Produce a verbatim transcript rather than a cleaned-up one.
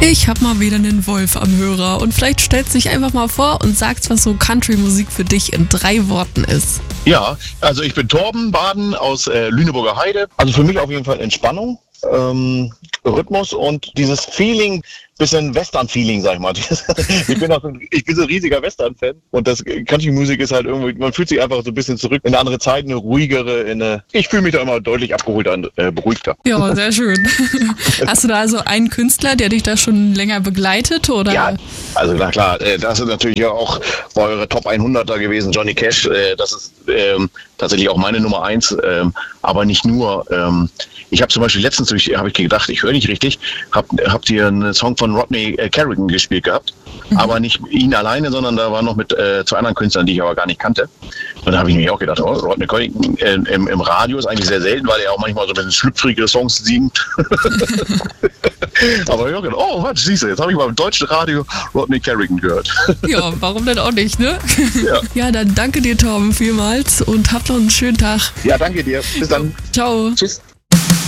Ich hab mal wieder einen Wolf am Hörer und vielleicht stellst du dich einfach mal vor und sagst, was so Country-Musik für dich in drei Worten ist. Ja, also ich bin Torben Baden aus äh, Lüneburger Heide. Also für mich auf jeden Fall Entspannung, ähm, Rhythmus und dieses Feeling, bisschen Western-Feeling, sag ich mal. Ich bin auch so ein, ich bin so ein riesiger Western-Fan und das Country-Musik ist halt irgendwie, man fühlt sich einfach so ein bisschen zurück in eine andere Zeit, eine ruhigere, in eine, ich fühle mich da immer deutlich abgeholter und äh, beruhigter. Ja, sehr schön. Hast du da also einen Künstler, der dich da schon länger begleitet, oder? Ja, also na klar, äh, das ist natürlich ja auch bei eurer Top hunderter gewesen, Johnny Cash, äh, das ist ähm, tatsächlich auch meine Nummer eins, ähm, aber nicht nur. Ähm, ich habe zum Beispiel letztens, habe ich gedacht, ich höre nicht richtig, hab, habt ihr einen Song von Rodney äh, Carrigan gespielt gehabt, mhm. aber nicht ihn alleine, sondern da war noch mit äh, zwei anderen Künstlern, die ich aber gar nicht kannte. Und da habe ich mir auch gedacht, oh, Rodney Carrigan äh, im, im Radio ist eigentlich sehr selten, weil er auch manchmal so ein bisschen schlüpfrige Songs singt. Aber ich habe gedacht, oh, was, siehst du, jetzt habe ich mal im deutschen Radio Rodney Carrigan gehört. Ja, warum denn auch nicht, ne? Ja, ja, dann danke dir, Torben, vielmals und habt noch einen schönen Tag. Ja, danke dir. Bis dann. Ciao. Tschüss.